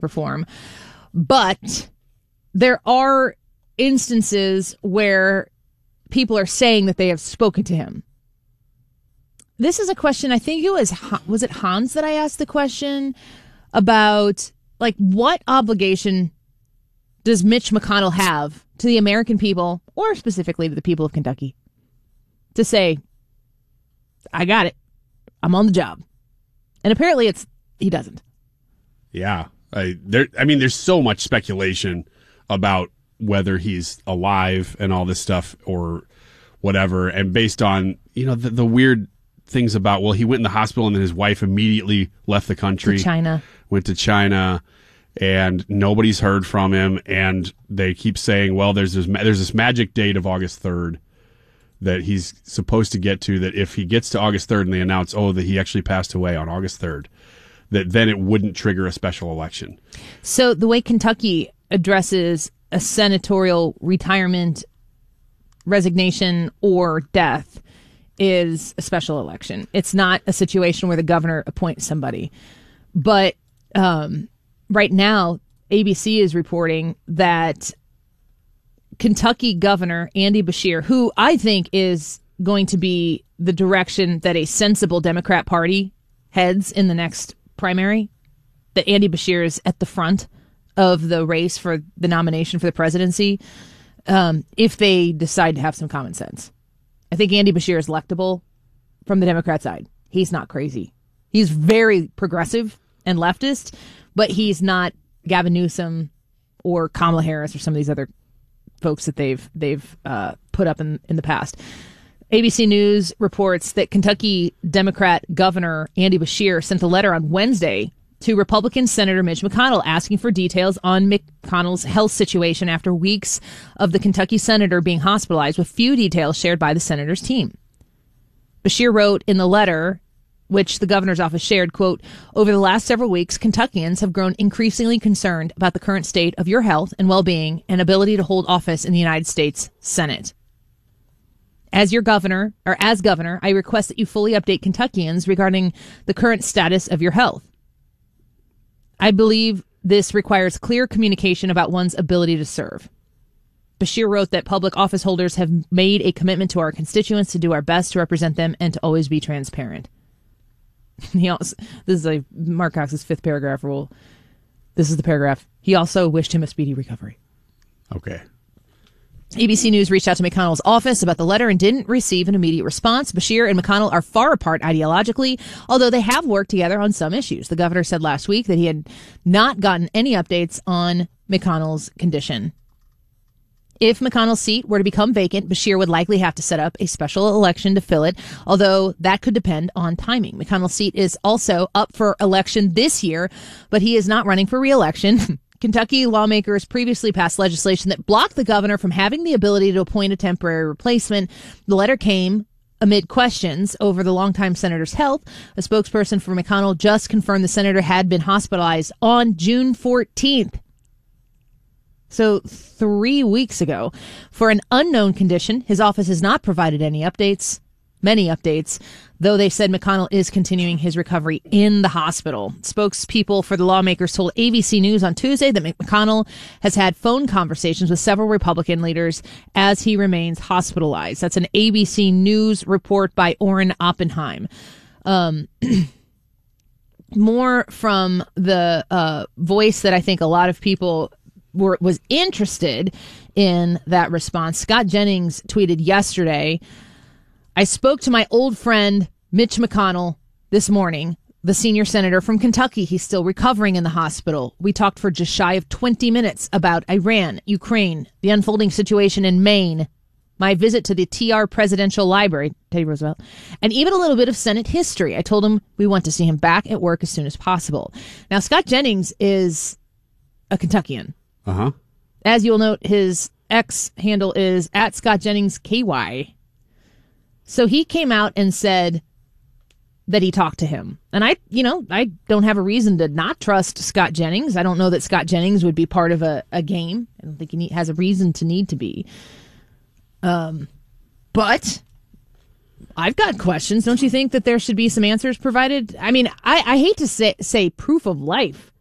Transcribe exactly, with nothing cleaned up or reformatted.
reform. But there are instances where people are saying that they have spoken to him. This is a question, I think it was, was it Hans that I asked the question about, like, what obligation does Mitch McConnell have to the American people, or specifically to the people of Kentucky, to say, I got it, I'm on the job? And apparently it's, he doesn't. Yeah. I, there, I mean, there's so much speculation about whether he's alive and all this stuff or whatever. And based on, you know, the, the weird things about, well, he went in the hospital and then his wife immediately left the country. To China. Went to China, and nobody's heard from him. And they keep saying, well, there's this, there's this magic date of August third that he's supposed to get to, that if he gets to August third and they announce, oh, that he actually passed away on August third, that then it wouldn't trigger a special election. So the way Kentucky addresses a senatorial retirement, resignation, or death is a special election. It's not a situation where the governor appoints somebody. But um, right now, A B C is reporting that Kentucky Governor Andy Beshear, who I think is going to be the direction that a sensible Democrat Party heads in the next primary, that Andy Beshear is at the front of the race for the nomination for the presidency, um, if they decide to have some common sense. I think Andy Beshear is electable from the Democrat side. He's not crazy. He's very progressive and leftist, but he's not Gavin Newsom or Kamala Harris or some of these other folks that they've they've uh, put up in, in the past. A B C News reports that Kentucky Democrat Governor Andy Beshear sent a letter on Wednesday to Republican Senator Mitch McConnell asking for details on McConnell's health situation after weeks of the Kentucky senator being hospitalized, with few details shared by the senator's team. Beshear wrote in the letter, which the governor's office shared, quote, over the last several weeks, Kentuckians have grown increasingly concerned about the current state of your health and well-being and ability to hold office in the United States Senate. As your governor, or as governor, I request that you fully update Kentuckians regarding the current status of your health. I believe this requires clear communication about one's ability to serve. Beshear wrote that public office holders have made a commitment to our constituents to do our best to represent them and to always be transparent. He also, this is a Mark Cox's fifth paragraph rule. This is the paragraph. He also wished him a speedy recovery. Okay. A B C News reached out to McConnell's office about the letter and didn't receive an immediate response. Beshear and McConnell are far apart ideologically, although they have worked together on some issues. The governor said last week that he had not gotten any updates on McConnell's condition. If McConnell's seat were to become vacant, Beshear would likely have to set up a special election to fill it, although that could depend on timing. McConnell's seat is also up for election this year, but he is not running for re-election. Kentucky lawmakers previously passed legislation that blocked the governor from having the ability to appoint a temporary replacement. The letter came amid questions over the longtime senator's health. A spokesperson for McConnell just confirmed the senator had been hospitalized on June fourteenth. So three weeks ago, for an unknown condition. His office has not provided any updates, many updates, though they said McConnell is continuing his recovery in the hospital. Spokespeople for the lawmakers told A B C News on Tuesday that McConnell has had phone conversations with several Republican leaders as he remains hospitalized. That's an A B C News report by Orrin Oppenheim. Um, more from the uh, voice that I think a lot of people were was interested in that response. Scott Jennings tweeted yesterday, I spoke to my old friend Mitch McConnell this morning, the senior senator from Kentucky. He's still recovering in the hospital. We talked for just shy of twenty minutes about Iran, Ukraine, the unfolding situation in Maine, my visit to the T R Presidential Library, Teddy Roosevelt, and even a little bit of Senate history. I told him we want to see him back at work as soon as possible. Now, Scott Jennings is a Kentuckian. Uh-huh. As you'll note, his X handle is at Scott Jennings K Y. So he came out and said that he talked to him. And I, you know, I don't have a reason to not trust Scott Jennings. I don't know that Scott Jennings would be part of a, a game. I don't think he need, has a reason to need to be. Um, but I've got questions. Don't you think that there should be some answers provided? I mean, I, I hate to say, say proof of life